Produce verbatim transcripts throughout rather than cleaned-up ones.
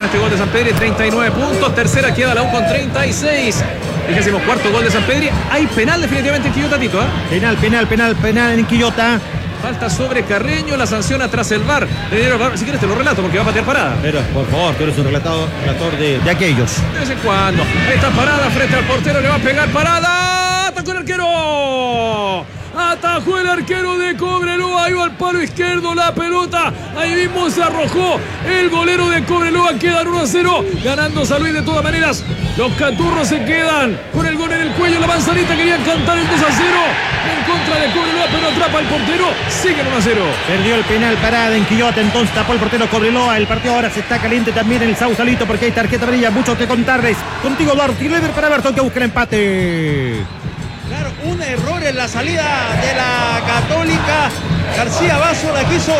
este gol de Sampedri, treinta y nueve puntos. Tercera queda la U con treinta y seis. Vigésimo cuarto gol de Sampedri. Hay penal definitivamente en Quillota, Tito, ¿eh? Penal, penal, penal, penal en Quillota. Falta sobre Carreño, la sanciona tras el V A R. Si quieres te lo relato porque va a patear parada. Pero, por favor, tú eres un relatador, relator de, de aquellos. De vez en cuando. Esta parada frente al portero, le va a pegar parada. ¡Atacó el arquero! Atajó el arquero de Cobreloa, iba al palo izquierdo la pelota, ahí mismo se arrojó el golero de Cobreloa, quedan uno a cero, ganando San Luis de todas maneras. Los caturros se quedan con el gol en el cuello, la manzanita querían cantar el dos a cero en contra de Cobreloa, pero atrapa el portero, siguen uno a cero. Perdió el penal parada en Quillota, entonces tapó el portero Cobreloa. El partido ahora se está caliente también en el Sausalito porque hay tarjeta amarilla, mucho que contarles. Contigo Eduardo Tilever para Everton que busca el empate. Claro, un error en la salida de la Católica. García Basso la quiso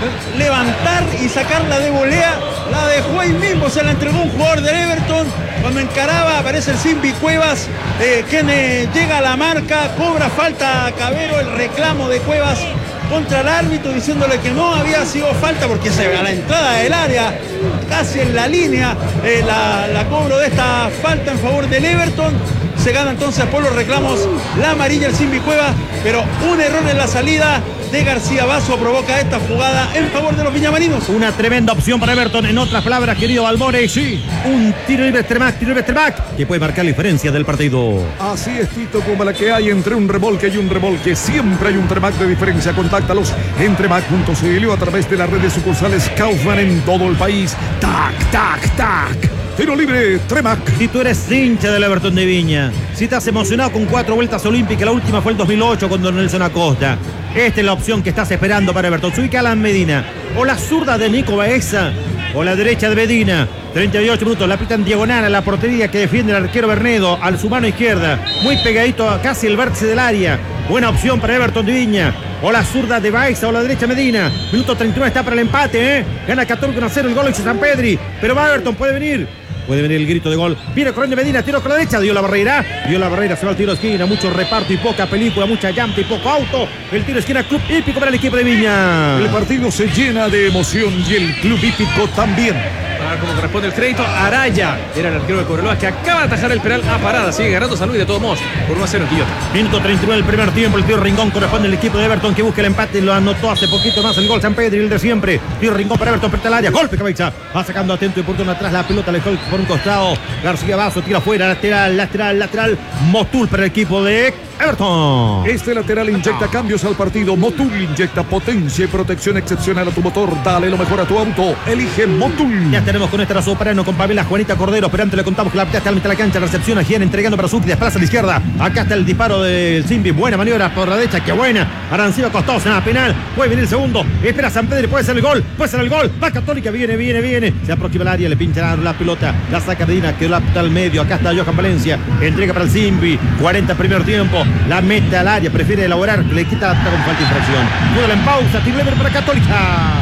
levantar y sacarla de volea. La dejó ahí mismo, se la entregó un jugador del Everton. Cuando encaraba aparece el Simbi Cuevas, eh, quien eh, llega a la marca, cobra falta a Cabero, el reclamo de Cuevas contra el árbitro diciéndole que no había sido falta porque se ve a la entrada del área, casi en la línea, eh, la, la cobro de esta falta en favor del Everton. Se gana entonces por los reclamos la amarilla el Simbi Cueva, pero un error en la salida de García Basso provoca esta jugada en favor de los viñamarinos. Una tremenda opción para Everton, en otras palabras, querido Balmore, sí, un tiro libre Extremac, tiro libre Extremac, que puede marcar la diferencia del partido. Así es, Tito, como la que hay entre un remolque y un remolque, siempre hay un Tremac de diferencia. Contáctalos en tremac punto c l o a través de las redes sucursales Kaufman en todo el país. Tac, tac, tac. Tiro libre, Tremac. Si tú eres hincha del Everton de Viña, si estás emocionado con cuatro vueltas olímpicas, la última fue el dos mil ocho con Don Nelson Acosta, esta es la opción que estás esperando para Everton. Se ubica Alan Medina, o la zurda de Nico Baeza, o la derecha de Medina. treinta y ocho minutos, la pita en diagonal a la portería que defiende el arquero Bernedo, al su mano izquierda, muy pegadito a casi el vértice del área. Buena opción para Everton de Viña. O la zurda de Baeza o la derecha Medina. Minuto treinta y nueve está para el empate, ¿eh? Gana catorce a cero el gol de Sampedri. Pero va Everton, puede venir. Puede venir el grito de gol. Viene corriendo Medina, tiro con la derecha. Dio la barrera. Dio la barrera, se va al tiro de esquina. Mucho reparto y poca película, mucha llanta y poco auto. El tiro de esquina, club hípico para el equipo de Viña. El partido se llena de emoción y el club hípico también. A ver cómo corresponde el crédito. Araya era el arquero de Cobreloa que acaba de atajar el penal a parada. Sigue ganando San Luis de todos modos por uno a cero en Quillota. Minuto treinta y nueve del primer tiempo. El tiro Rincón corresponde al equipo de Everton que busca el empate. Lo anotó hace poquito más el gol Sampedri, el de siempre. Tiro Rincón para Everton, frente al área. Golpe cabeza. Va sacando atento y oportuno atrás la pelota. Le dejó por un costado. García Basso tira afuera. Lateral, lateral, lateral. Motul para el equipo de Everton. Este lateral inyecta cambios al partido. Motul inyecta potencia y protección excepcional a tu motor. Dale lo mejor a tu auto. Elige Motul. Ya tenemos con esta Soprano, con Pamela Juanita Cordero. Pero antes le contamos que la está al mitad de la cancha. Recepción a Gian entregando para Zucchi. Desplaza a la izquierda. Acá está el disparo del Simbi. Buena maniobra por la derecha. Qué buena. Arancibia costosa. Penal. Puede venir el segundo. Espera Sampedri. Puede ser el gol. Puede ser el gol. Va Católica. Viene, viene, viene. Se aproxima al área. Le pincha la, la pelota. La saca Medina. Quedó la al medio. Acá está Johan Valencia. Entrega para el Simbi. cuarenta primer tiempo. La mete al área. Prefiere elaborar. Le quita la con falta de infracción. Fútbol en pausa. Tiro libre para Católica.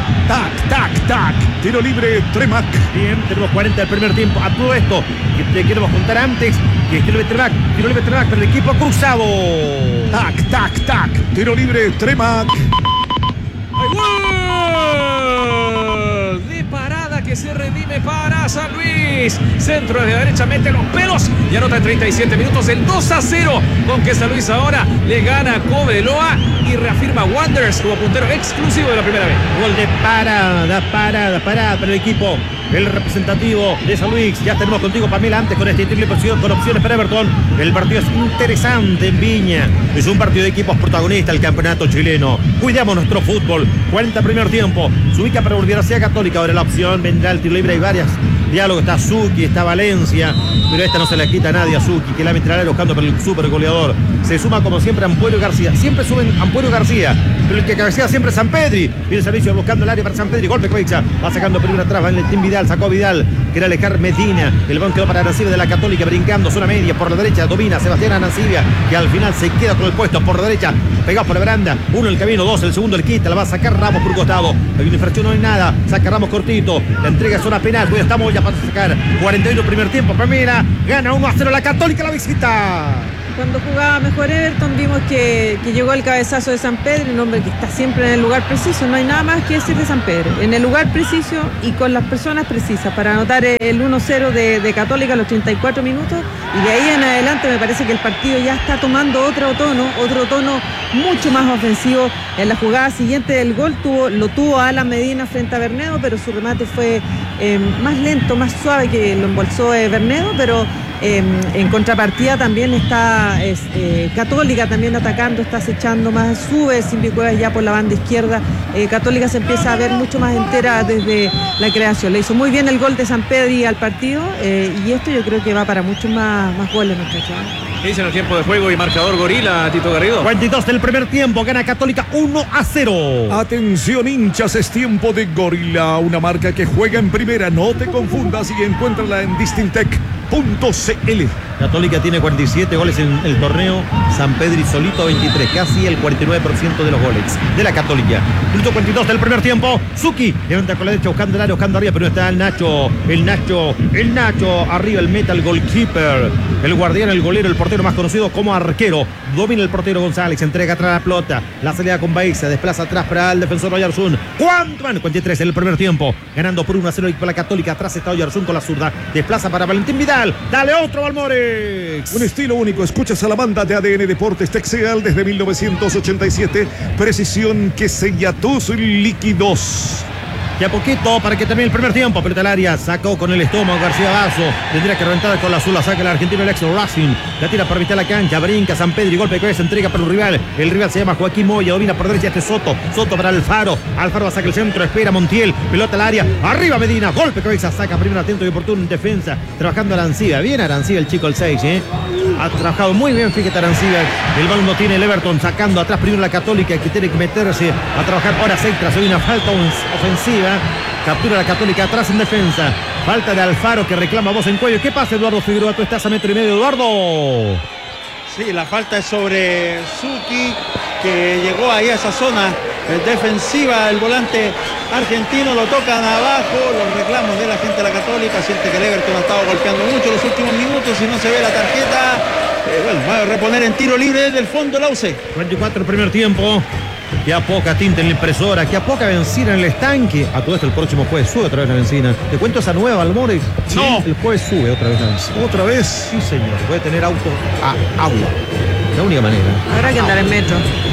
Tac, tac, tac. Tiro libre, Tremac. Bien, tenemos cuarenta del primer tiempo. A todo esto que te queremos contar antes, que es tiro libre Tremac. Tiro libre Tremac para el equipo cruzado. Tac, tac, tac. Tiro libre, Tremac. ¡Ay, gol! De parada que se redime para San Luis. Centro de derecha, mete los pelos y anota en treinta y siete minutos el dos a cero, con que San Luis ahora le gana a Cobreloa y reafirma Wanderers como puntero exclusivo de la primera vez. Gol de parada, parada, parada para el equipo, el representativo de San Luis. Ya tenemos contigo, Pamela, antes con este triple posición con opciones para Everton. El partido es interesante en Viña. Es un partido de equipos protagonistas del campeonato chileno. Cuidamos nuestro fútbol. cuarenta primer tiempo. Se ubica para volver hacia Católica. Ahora la opción vendrá el tiro libre. Hay varias diálogos. Está Zucchi, está Valencia. Pero esta no se la quita a nadie a Zucchi, que la meterá buscando para el super goleador. Se suma como siempre Ampuero García. Siempre suben Ampuero García. Pero el que cabecea siempre es Sampedri. Viene el servicio buscando el área para Sampedri. Golpe cabeza. Va sacando primero atrás. Va en el Team Vidal. Sacó Vidal. Quiere alejar Medina. El balón quedó para Arancibia de la Católica. Brincando zona media. Por la derecha domina Sebastián Arancibia. Que al final se queda con el puesto por la derecha. Pegado por la baranda. Uno el camino. Dos el segundo el quita. La va a sacar Ramos por un costado. Hay una infracción, no hay nada. Saca Ramos cortito. La entrega zona penal. Bueno, estamos ya para sacar. cuarenta y uno primer tiempo. Primera. Gana uno a cero la Católica. La visita. Cuando jugaba mejor Everton vimos que, que llegó el cabezazo de San Pedro, un hombre que está siempre en el lugar preciso, no hay nada más que decir de San Pedro, en el lugar preciso y con las personas precisas para anotar el uno cero de, de Católica a los treinta y cuatro minutos, y de ahí en adelante me parece que el partido ya está tomando otro tono, otro tono mucho más ofensivo. En la jugada siguiente del gol tuvo, lo tuvo Alan Medina frente a Bernedo, pero su remate fue eh, más lento, más suave, que lo embolsó eh, Bernedo, pero Eh, en contrapartida también está es, eh, Católica también atacando, está acechando más, sube Silvio Cuevas ya por la banda izquierda. eh, Católica se empieza a ver mucho más entera desde la creación. Le hizo muy bien el gol de San Pedri al partido, eh, y esto yo creo que va para muchos más, más goles, muchachos. ¿Qué dicen el tiempo de juego y marcador Gorila, Tito Garrido? cuarenta y dos del primer tiempo, gana Católica uno a cero. Atención hinchas, es tiempo de Gorila, una marca que juega en primera, no te confundas y encuéntrala en distintec punto c l. Católica tiene cuarenta y siete goles en el torneo, San Pedri solito veintitrés, casi el cuarenta y nueve por ciento de los goles de la Católica. Minuto cuarenta y dos del primer tiempo, Zucchi levanta con la derecha buscando el área, buscando arriba, pero no está el Nacho, el Nacho, el Nacho, arriba el meta, el goalkeeper, el guardián, el golero, el portero más conocido como arquero, domina el portero González, entrega atrás la pelota, la salida con Baeza, desplaza atrás para el defensor Oyarzún. ¿Cuánto van? cuarenta y tres en el primer tiempo, ganando por uno a cero para la Católica, atrás está Oyarzún con la zurda, desplaza para Valentín Vidal, dale otro Balmores. Un estilo único, escuchas a la banda de A D N Deportes Texeal desde mil novecientos ochenta y siete, precisión que sella tus líquidos. Y a poquito para que termine el primer tiempo. Pelota al área, sacó con el estómago García Basso. Tendría que reventar con la azul, la saca el argentino el ex Racing. La tira para mitad de la cancha, brinca San Pedro y golpe de cabeza, entrega para un rival. El rival se llama Joaquín Moya, domina por derecha este Soto. Soto para Alfaro. Alfaro va a sacar el centro, espera Montiel. Pelota al área, arriba Medina, golpe de cabeza, saca primero atento y oportuno en defensa. Trabajando Arancibia, bien Arancibia el chico el seis, ¿eh? Ha trabajado muy bien, fíjate Arancibia. El balón no tiene el Everton, sacando atrás primero la Católica, que tiene que meterse a trabajar horas extras. Hoy una falta ofensiva. Captura la Católica atrás en defensa. Falta de Alfaro que reclama voz en cuello. ¿Qué pasa, Eduardo Figueroa? Tú estás a metro y medio, Eduardo. Sí, la falta es sobre Zucchi, que llegó ahí a esa zona defensiva. El volante argentino lo tocan abajo. Los reclamos de la gente de la Católica. Siente que el Everton ha estado golpeando mucho los últimos minutos. Si no se ve la tarjeta, eh, bueno, va a reponer en tiro libre desde el fondo la U C. cuarenta y cuatro el primer tiempo. Que a poca tinta en la impresora, que a poca benzina en el estanque. A todo esto el próximo jueves sube otra vez la benzina. ¿Te cuento esa nueva, Balmores? No. El jueves sube otra vez la benzina. ¿Otra vez? Sí, señor. Puede tener auto a agua. La única manera. Habrá que andar en metro.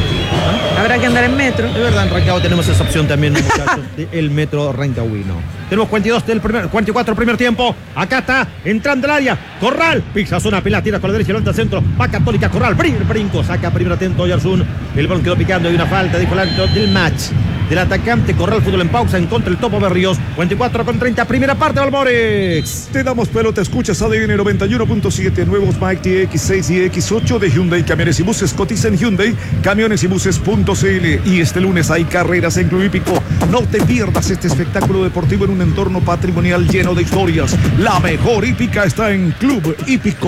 ¿Ah? Habrá que andar en metro. De verdad, en Rancagua tenemos esa opción también, muchachos, del metro rancagüino. Tenemos cuarenta y dos del primer, cuarenta y cuatro del primer tiempo. Acá está, entrando al área. Corral, pisa zona, pela, tira con la derecha, levanta al centro. Va Católica, Corral, brinco, brinco. Saca primero atento Oyarzún. El balón quedó picando, hay una falta, dijo el árbitro del match. Del atacante, Corral, fútbol en pausa, en contra el Topo Berríos. cuarenta y cuatro con treinta, primera parte, Balmores. Te damos pelota, escuchas A D N noventa y uno punto siete, nuevos Mike T X seis y X ocho de Hyundai Camiones y Buses. Cotiza en Hyundai Camiones y Buses punto c l. Y este lunes hay carreras en Club Hípico. No te pierdas este espectáculo deportivo en un entorno patrimonial lleno de historias. La mejor hípica está en Club Hípico.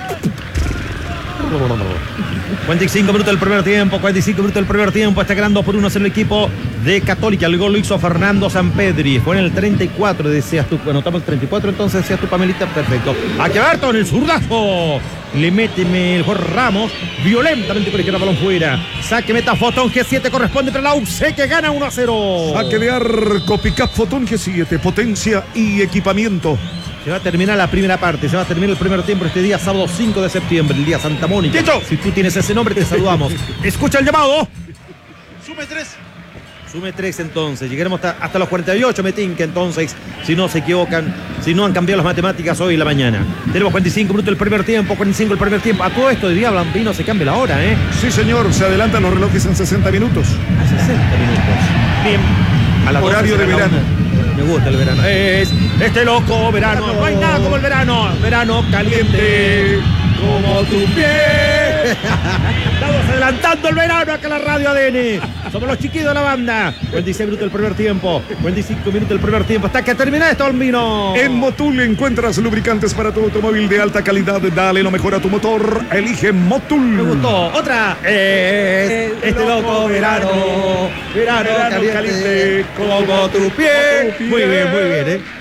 cuarenta y cinco minutos del primer tiempo, cuarenta y cinco minutos del primer tiempo, está ganando por uno el equipo de Católica. El gol lo hizo Fernando Sampedri, fue en el treinta y cuatro, decías tú, anotamos el treinta y cuatro, entonces decías tú, Pamelita, perfecto. Aquí Everton, el zurdazo, le mete el Jorge Ramos, violentamente por izquierda, balón fuera. Saque meta Fotón G siete, corresponde para la U C, que gana uno a cero. Saque de arco, Pickup Fotón G siete, potencia y equipamiento. Se va a terminar la primera parte, se va a terminar el primer tiempo este día, sábado cinco de septiembre, el día Santa Mónica. ¡Quieto! Si tú tienes ese nombre, te saludamos. Escucha el llamado. Sume tres. Sume tres entonces, llegaremos hasta, hasta los cuarenta y ocho, Metinca, entonces, si no se equivocan, si no han cambiado las matemáticas hoy en la mañana. Tenemos cuarenta y cinco minutos del primer tiempo, cuarenta y cinco el primer tiempo. A todo esto, diría Blambino, se cambia la hora, ¿eh? Sí, señor, se adelantan los relojes en sesenta minutos. A sesenta minutos. Bien. A las Horario doce de será la verano. una. Me gusta el verano. Es este loco verano. No hay nada como el verano. Verano caliente como tu piel. Estamos adelantando el verano acá en la radio A D N. Somos los chiquitos de la banda. cuarenta y seis minutos del primer tiempo. cuarenta y cinco minutos del primer tiempo. Hasta que termina esto, Albino. En Motul encuentras lubricantes para tu automóvil de alta calidad. Dale lo mejor a tu motor. Elige Motul. Me gustó. Otra. Es este loco verano. Verano, Verano caliente, caliente como tu piel. Muy bien, muy bien, ¿eh?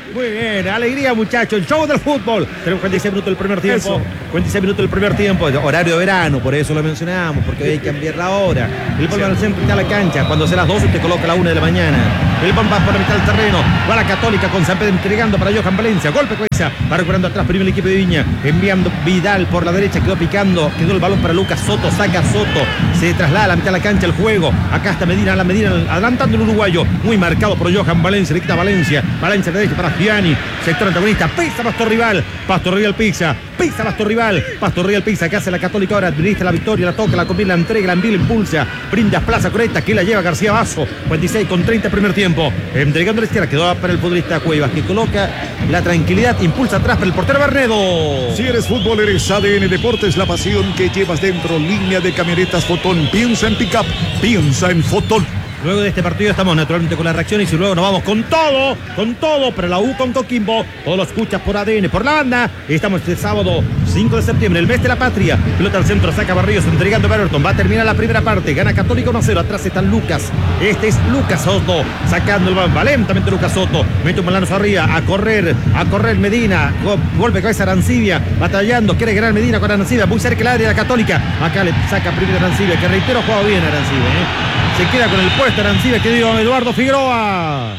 Muy bien, alegría muchachos, el show del fútbol. Tenemos cuarenta y seis minutos del primer tiempo. Eso. cuarenta y seis minutos del primer tiempo, horario de verano, por eso lo mencionamos, porque hoy hay que cambiar la hora. El balón al centro de la cancha, cuando sea las dos usted coloca la una de la mañana. El balón va por la mitad del terreno, va la Católica con San Pedro entregando para Johan Valencia. Golpe cabeza, va recuperando atrás primero el equipo de Viña, enviando Vidal por la derecha, quedó picando, quedó el balón para Lucas Soto, saca Soto, se traslada a la mitad de la cancha el juego. Acá está Medina, la Medina adelantando el uruguayo, muy marcado por Johan Valencia, le quita Valencia, Valencia de derecha para Gianni, sector antagonista, pisa Pastor Rival, Pastor Rival pisa, pisa Pastor Rival, Pastor Rival pisa, que hace la Católica ahora, administra la victoria, la toca, la combina, la entrega, la envía, la impulsa, brinda plaza correcta, que la lleva García Basso, cuarenta y seis con treinta primer tiempo, entregando la izquierda, quedó para el futbolista Cuevas, que coloca la tranquilidad, impulsa atrás para el portero Barnedo. Si eres fútbol, eres A D N Deportes, la pasión que llevas dentro. Línea de camionetas Fotón. Piensa en pickup, piensa en Fotón. Luego de este partido estamos naturalmente con las reacciones y luego nos vamos con todo, con todo para la U con Coquimbo. Todo lo escuchas por A D N, por la banda. Estamos este sábado cinco de septiembre, el mes de la patria. Pelota al centro, saca Barrios, entregando a Everton. Va a terminar la primera parte, gana Católica uno a cero. Atrás está Lucas. Este es Lucas Soto, sacando el balón. Va lentamente Lucas Soto. Mete un balón arriba, a correr, a correr Medina. Golpe cabeza Arancibia, batallando. Quiere ganar Medina con Arancibia, muy cerca el área de la Católica. Acá le saca primero Arancibia, que reitero, ha jugado bien Arancibia, ¿eh? Se queda con el puesto Arancibia, que dio Eduardo Figueroa.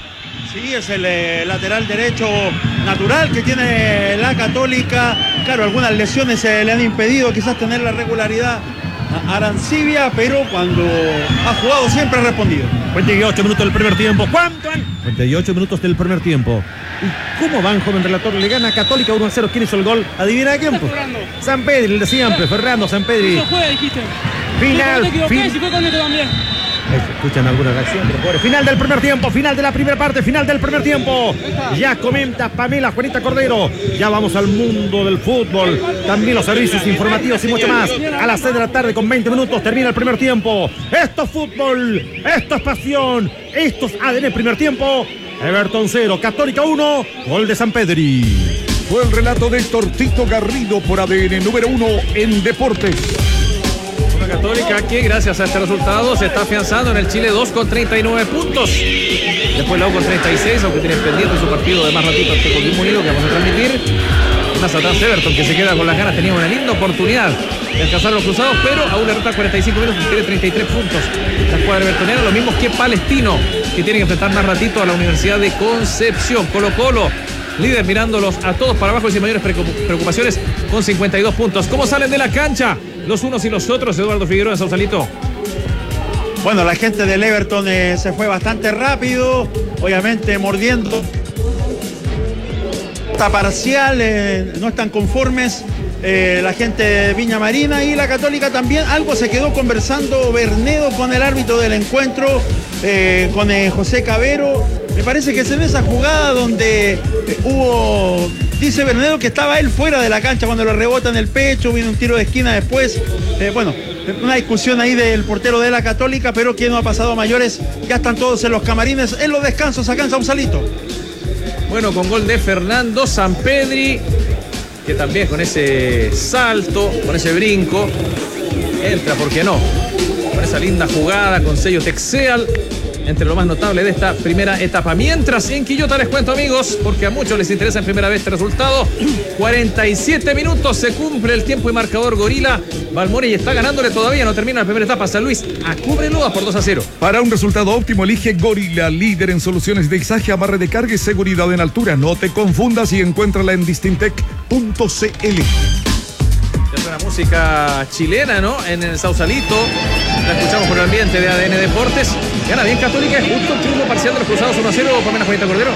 Sí, es el eh, lateral derecho natural que tiene la Católica. Claro, algunas lesiones se le han impedido quizás tener la regularidad a Arancibia, pero cuando ha jugado siempre ha respondido. cuarenta y ocho minutos del primer tiempo. ¿Cuánto? cuarenta y ocho minutos del primer tiempo. ¿Y cómo van, joven relator? Le gana Católica uno a cero. ¿Quién hizo el gol? ¿Adivina de quién? San Pedro, el de siempre. Fernando San Pedro. Eso fue, dijiste. Final. Te equivoqué, Fin... si fue correcto también. Escuchan alguna reacción, pero pobre. Final del primer tiempo, final de la primera parte, final del primer tiempo. Ya comenta Pamela Juanita Cordero. Ya vamos al mundo del fútbol. También los servicios informativos y mucho más. A las seis de la tarde con veinte minutos termina el primer tiempo. Esto es fútbol, esto es pasión, esto es A D N primer tiempo. Everton cero, Católica uno, gol de San Pedri. Fue el relato de Héctor Tito Garrido por A D N número uno en deportes. Una Católica que gracias a este resultado se está afianzando en el Chile dos con treinta y nueve puntos. Después la U con treinta y seis, aunque tiene pendiente su partido de más ratito ante Coquimbo Unido que vamos a transmitir. Más atrás Everton, que se queda con las ganas, tenía una linda oportunidad de alcanzar los cruzados, pero aún le resta cuarenta y cinco minutos y tiene treinta y tres puntos. La escuadra evertonera, lo mismo que Palestino, que tiene que enfrentar más ratito a la Universidad de Concepción. Colo Colo, líder mirándolos a todos para abajo y sin mayores preocupaciones con cincuenta y dos puntos. ¿Cómo salen de la cancha los unos y los otros, Eduardo Figueroa de Sausalito? Bueno, la gente del Everton eh, se fue bastante rápido, obviamente mordiendo. Está parcial, eh, no están conformes eh, la gente de Viña Marina y la Católica también. Algo se quedó conversando Bernedo con el árbitro del encuentro, eh, con eh, José Cabero. Me parece que es en esa jugada donde eh, hubo, dice Bernedo que estaba él fuera de la cancha cuando lo rebota en el pecho, viene un tiro de esquina después. Eh, bueno, una discusión ahí del portero de la Católica, pero que no ha pasado a mayores. Ya están todos en los camarines, en los descansos acá en Sausalito. Bueno, con gol de Fernando Sampedri, que también con ese salto, con ese brinco, entra, ¿por qué no? Con esa linda jugada, con sello Texeal, entre lo más notable de esta primera etapa. Mientras en Quillota les cuento, amigos, porque a muchos les interesa en primera vez este resultado, cuarenta y siete minutos, se cumple el tiempo y marcador Gorila. Balmori está ganándole todavía, no termina la primera etapa. San Luis a Cobreloa por dos a cero. Para un resultado óptimo, elige Gorila, líder en soluciones de izaje, amarre de carga y seguridad en altura. No te confundas y encuéntrala en distintec punto c l. Es una música chilena, ¿no? En el Sausalito. La escuchamos por el ambiente de A D N Deportes. Gana bien Católica, es justo el triunfo parcial de los cruzados uno a cero. Pamela Juanita Cordero.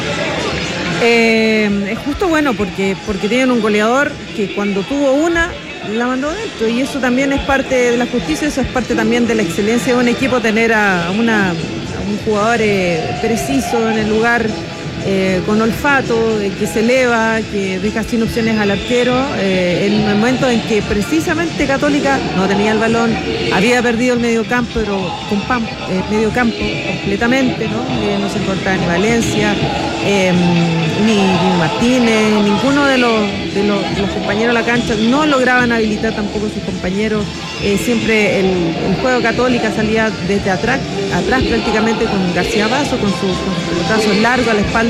Eh, es justo bueno porque, porque tienen un goleador que cuando tuvo una la mandó dentro, y eso también es parte de la justicia, eso es parte también de la excelencia de un equipo, tener a, una, a un jugador eh, preciso en el lugar, eh, con olfato, eh, que se eleva, que deja sin opciones al arquero, eh, en el momento en que precisamente Católica no tenía el balón, había perdido el medio campo, pero con Pam, eh, medio campo completamente, ¿no? Eh, no se encontraba ni Valencia, eh, ni, ni Martínez, ninguno de los, de, los, de los compañeros de la cancha no lograban habilitar tampoco a sus compañeros. Eh, siempre el, el juego Católica salía desde atrás, atrás prácticamente con García Basso, con sus su pelotazo largo a la espalda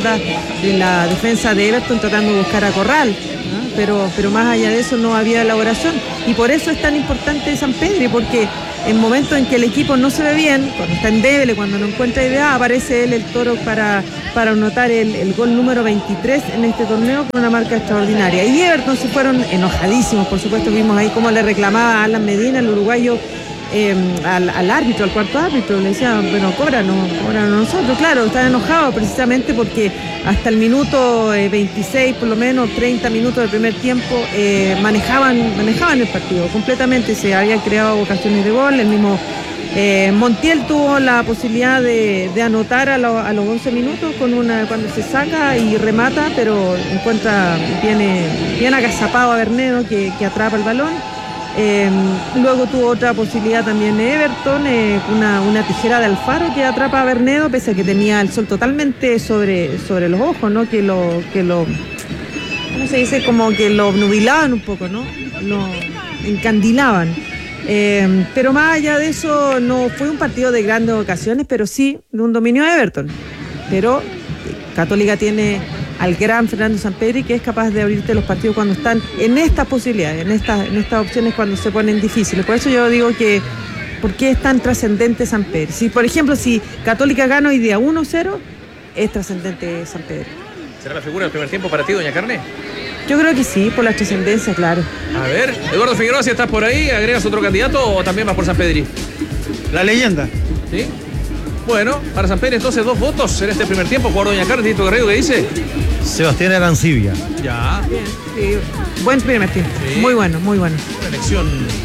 bandas de la defensa de Everton tratando de buscar a Corral, ¿no? pero, pero más allá de eso no había elaboración, y por eso es tan importante Sampedri, porque en momentos en que el equipo no se ve bien, cuando está endeble, cuando no encuentra idea, aparece él, el Toro, para, para anotar el, el gol número veintitrés en este torneo con una marca extraordinaria. Y Everton se fueron enojadísimos, por supuesto, vimos ahí cómo le reclamaba a Alan Medina, el uruguayo, eh, al, al árbitro, al cuarto árbitro, le decía, bueno, cóbranos, cóbranos nosotros. Claro, estaba enojado precisamente porque hasta el minuto eh, veintiséis, por lo menos treinta minutos del primer tiempo, eh, manejaban, manejaban el partido completamente, se habían creado ocasiones de gol, el mismo eh, Montiel tuvo la posibilidad de, de anotar a, lo, a los once minutos con una, cuando se saca y remata, pero encuentra, viene bien agazapado a Bernedo que, que atrapa el balón. Eh, luego tuvo otra posibilidad también Everton, eh, una, una tijera de Alfaro que atrapa a Bernedo, pese a que tenía el sol totalmente sobre, sobre los ojos, ¿no? Que lo, que lo, ¿cómo se dice? Como que lo obnubilaban un poco, ¿no? Lo encandilaban. Eh, pero más allá de eso, no fue un partido de grandes ocasiones, pero sí de un dominio de Everton. Pero Católica tiene al gran Fernando Sampedri, que es capaz de abrirte los partidos cuando están en estas posibilidades, en estas, en estas opciones cuando se ponen difíciles. Por eso yo digo que, ¿por qué es tan trascendente Sampedri? Si, por ejemplo, si Católica gana hoy día uno cero, es trascendente Sampedri. ¿Será la figura del primer tiempo para ti, doña Carne? Yo creo que sí, por la trascendencia, claro. A ver, Eduardo Figueroa, si estás por ahí, ¿agregas otro candidato o también vas por Sampedri? La leyenda. ¿Sí? Bueno, para Sampedri entonces dos votos en este primer tiempo. Jugador doña Carne, Tito Garrido, ¿qué dice? Sebastián Arancibia. Ya. Bien, sí. Buen primer tiempo. Sí. Muy bueno, muy bueno. Una elección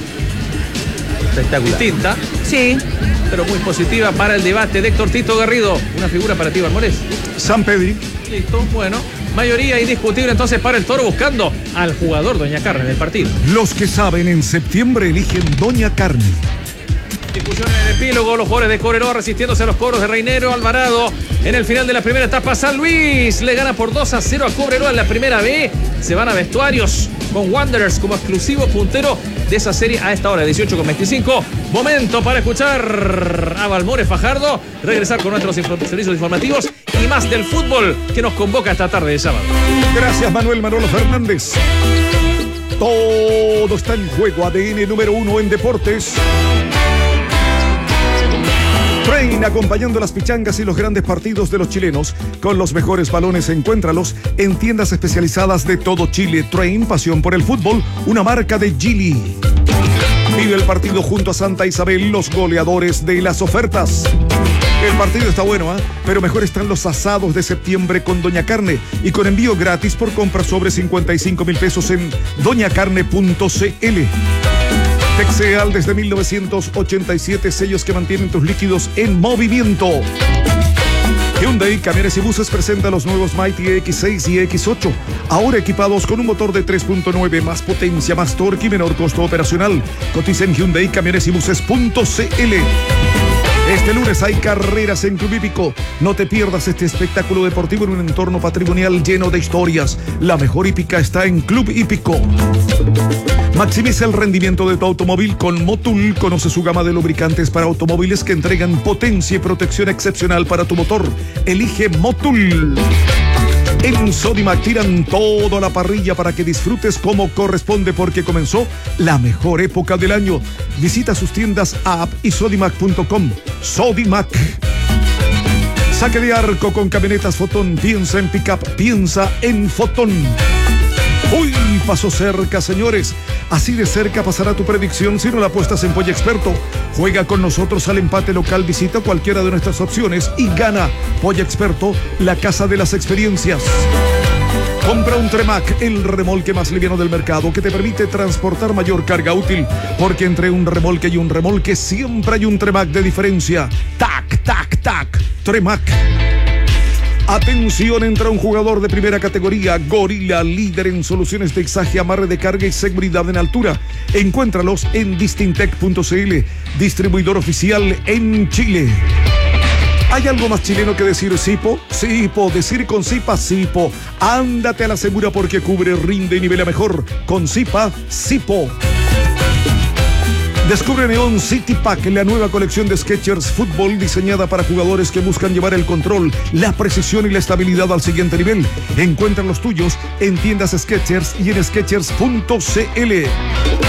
Espectacular. distinta, Sí. pero muy positiva para el debate de Héctor Tito Garrido. Una figura para ti, Barmores. Sampedri. Listo, bueno. Mayoría indiscutible entonces para el Toro, buscando al jugador doña Carne del partido. Los que saben en septiembre eligen Doña Carne. Discusión en el epílogo, los jugadores de Cobreloa resistiéndose a los coros de Reinero. Alvarado en el final de la primera etapa. San Luis le gana por dos a cero a Cobreloa en la primera B. Se van a vestuarios con Wanderers como exclusivo puntero de esa serie a esta hora, dieciocho con veinticinco. Momento para escuchar a Balmores Fajardo, regresar con nuestros servicios informativos y más del fútbol que nos convoca esta tarde de sábado. Gracias, Manuel Manolo Fernández. Todo está en juego. A D N número uno en deportes. Train, acompañando las pichangas y los grandes partidos de los chilenos. Con los mejores balones, encuéntralos en tiendas especializadas de todo Chile. Train, pasión por el fútbol, una marca de Geely. Vive el partido junto a Santa Isabel, los goleadores de las ofertas. El partido está bueno, ¿eh? Pero mejor están los asados de septiembre con Doña Carne y con envío gratis por compra sobre cincuenta y cinco mil pesos en doña carne punto c l. Texeal desde mil novecientos ochenta y siete, sellos que mantienen tus líquidos en movimiento. Hyundai Camiones y Buses presenta los nuevos Mighty X seis y X ocho, ahora equipados con un motor de tres punto nueve, más potencia, más torque y menor costo operacional. Cotiza en Hyundai Camiones y Buses punto c l. Este lunes hay carreras en Club Hípico. No te pierdas este espectáculo deportivo en un entorno patrimonial lleno de historias. La mejor hípica está en Club Hípico. Maximiza el rendimiento de tu automóvil con Motul. Conoce su gama de lubricantes para automóviles que entregan potencia y protección excepcional para tu motor. Elige Motul. En Sodimac tiran toda la parrilla para que disfrutes como corresponde, porque comenzó la mejor época del año. Visita sus tiendas app y sodimac punto com. Sodimac. Saque de arco con camionetas Fotón. Piensa en pickup, piensa en Fotón. Uy, pasó cerca, señores. Así de cerca pasará tu predicción si no la apuestas en Polla Experto. Juega con nosotros al empate local, visita cualquiera de nuestras opciones y gana. Polla Experto, la casa de las experiencias. Compra un Tremac, el remolque más liviano del mercado, que te permite transportar mayor carga útil, porque entre un remolque y un remolque siempre hay un Tremac de diferencia. Tac, tac, tac. Tremac. Atención, entra un jugador de primera categoría, Gorila, líder en soluciones de izaje, amarre de carga y seguridad en altura. Encuéntralos en distintec punto c l, distribuidor oficial en Chile. ¿Hay algo más chileno que decir Sipo? Sipo, decir con Sipa, Sipo. Ándate a la segura porque cubre, rinde y nivela mejor. Con Sipa, Sipo. Descubre Neon City Pack, la nueva colección de Skechers Fútbol diseñada para jugadores que buscan llevar el control, la precisión y la estabilidad al siguiente nivel. Encuentra los tuyos en tiendas Skechers y en skechers punto c l.